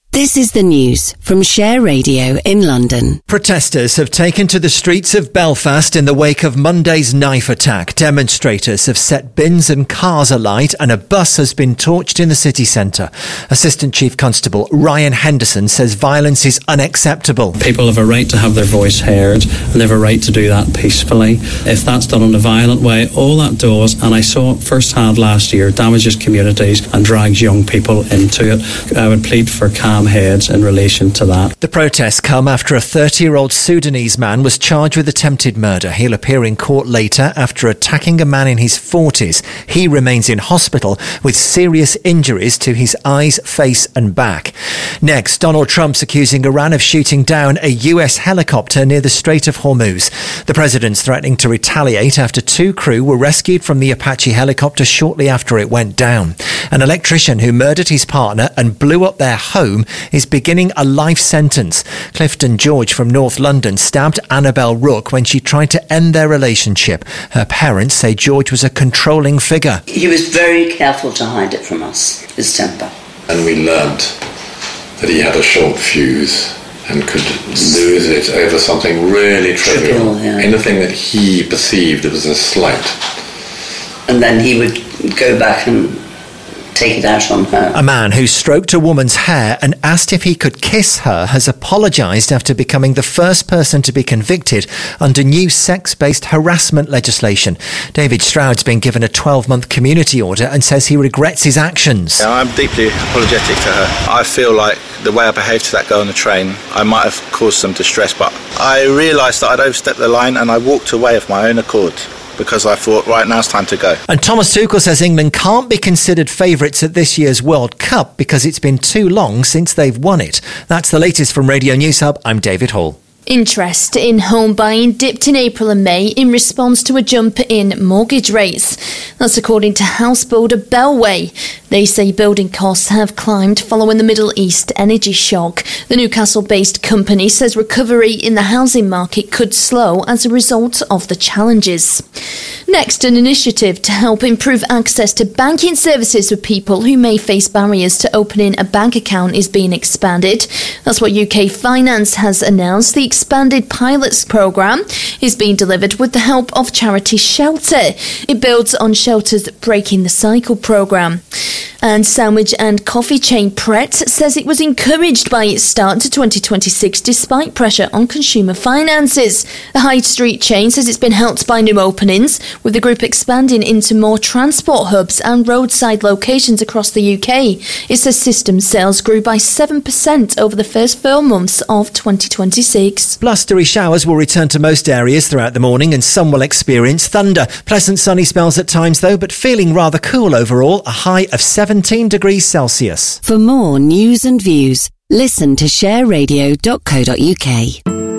This is the news from Share Radio in London. Protesters have taken to the streets of Belfast in the wake of Monday's knife attack. Demonstrators have set bins and cars alight and a bus has been torched in the city centre. Assistant Chief Constable Ryan Henderson says violence is unacceptable. People have a right to have their voice heard and they have a right to do that peacefully. If that's done in a violent way, all that does, and I saw it firsthand last year, damages communities and drags young people into it. I would plead for calm heads in relation to that. The protests come after a 30-year-old Sudanese man was charged with attempted murder. He'll appear in court later after attacking a man in his 40s. He remains in hospital with serious injuries to his eyes, face and back. Next, Donald Trump's accusing Iran of shooting down a US helicopter near the Strait of Hormuz. The president's threatening to retaliate after 2 crew were rescued from the Apache helicopter shortly after it went down. An electrician who murdered his partner and blew up their home is beginning a life sentence. Clifton George from North London stabbed Annabelle Rook when she tried to end their relationship. Her parents say George was a controlling figure. He was very careful to hide it from us, his temper. And we learned that he had a short fuse and could lose it over something really trivial. Yeah. Anything that he perceived as a slight. And then he would go back and take it out on her. A man who stroked a woman's hair and asked if he could kiss her has apologised after becoming the first person to be convicted under new sex-based harassment legislation. David Stroud's been given a 12-month community order and says he regrets his actions. Yeah, I'm deeply apologetic to her. I feel like the way I behaved to that girl on the train, I might have caused some distress, but I realised that I'd overstepped the line and I walked away of my own accord, because I thought, right, now it's time to go. And Thomas Tuchel says England can't be considered favourites at this year's World Cup because it's been too long since they've won it. That's the latest from Radio News Hub. I'm David Hall. Interest in home buying dipped in April and May in response to a jump in mortgage rates. That's according to house builder Bellway. They say building costs have climbed following the Middle East energy shock. The Newcastle-based company says recovery in the housing market could slow as a result of the challenges. Next, an initiative to help improve access to banking services for people who may face barriers to opening a bank account is being expanded. That's what UK Finance has announced. The expanded pilots programme is being delivered with the help of charity Shelter. It builds on Shelter's Breaking the Cycle programme. And sandwich and coffee chain Pret says it was encouraged by its start to 2026 despite pressure on consumer finances. The high street chain says it's been helped by new openings, with the group expanding into more transport hubs and roadside locations across the UK. It says system sales grew by 7% over the first 4 months of 2026. Blustery showers will return to most areas throughout the morning and some will experience thunder. Pleasant sunny spells at times though, but feeling rather cool overall, a high of 17 degrees Celsius. For more news and views, listen to shareradio.co.uk.